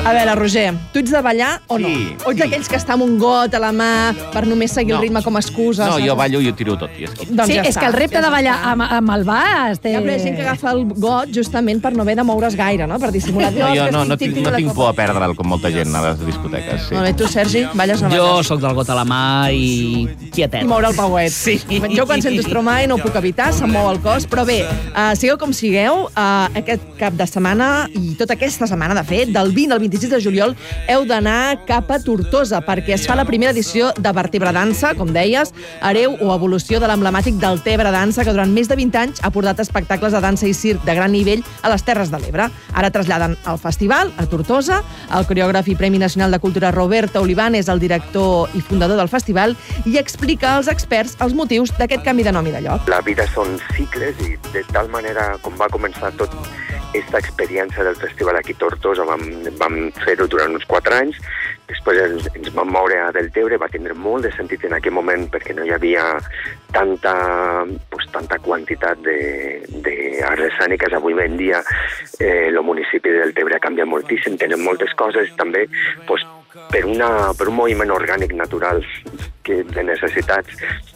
A veure, Roger, tu ets de ballar o no? Sí, O ets d'aquells que està amb un got a la mà per només seguir el ritme com a excusa? No, saps? jo ballo i ho tiro tot. I és que... Doncs Sí, ja és està, que el repte ja de ballar està. amb el bas... Hi ha gent que agafa el got justament per no haver de moure's gaire, no? Per dissimular. No, jo no estic tinc por a perdre'l, com molta gent a les discoteques. Sí. Molt bé, tu, Sergi, balles o no Jo balles? sóc del got a la mà i quietet. I moure el pauet. Sí. Jo quan sento Stromae no ho puc evitar, se'm mou el cos. Però bé, sigueu com sigueu, aquest cap de setmana i tota aquesta setmana, de fet, del 20 al 26 de juliol, heu d'anar cap a Tortosa, perquè es fa la primera edició de Vertebra Dansa, com deies, hereu o evolució de l'emblemàtic del Tebre Dansa, que durant més de 20 anys ha portat espectacles de dansa i circ de gran nivell a les Terres de l'Ebre. Ara traslladen el festival a Tortosa. El coreògraf i Premi Nacional de Cultura Roberto Oliván és el director i fundador del festival i explica als experts els motius d'aquest canvi de nom i de lloc. La vida són cicles i de tal manera com va començar tot aquesta experiència del festival aquí a Tortosa, vam fer-ho durant uns 4 anys, després ens vam moure a Deltebre, va tindre molt de sentit en aquell moment perquè no hi havia tanta quantitat d'arts escèniques. Avui en dia el municipi de Deltebre ha canviat moltíssim, tenen moltes coses també per un moviment orgànic natural de necessitats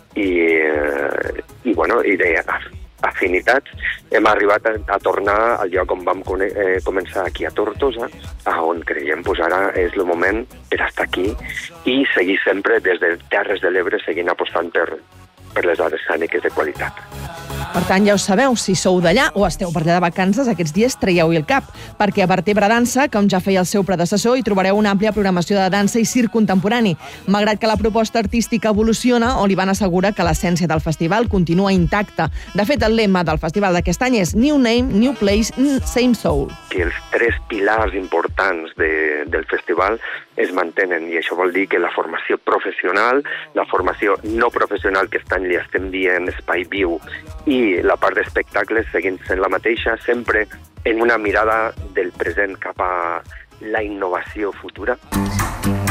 i d'afinitats, hem arribat a tornar al lloc on vam començar aquí a Tortosa, on creiem ara és el moment per estar aquí i seguir sempre des de Terres de l'Ebre seguint apostant per les arts escèniques de qualitat. Per tant, ja ho sabeu, si sou d'allà o esteu per allà de vacances, aquests dies traieu-hi el cap, perquè a Vertebra Dansa, com ja feia el seu predecessor, hi trobareu una àmplia programació de dansa i circ contemporani. Malgrat que la proposta artística evoluciona, Oliván assegura que l'essència del festival continua intacta. De fet, el lema del festival d'aquest any és New Name, New Place, Same Soul. Que els 3 pilars importants del festival es mantenen, i això vol dir que la formació professional, la formació no professional, que li estem dient espai viu, i la part d'espectacles seguint sent la mateixa, sempre en una mirada del present cap a la innovació futura.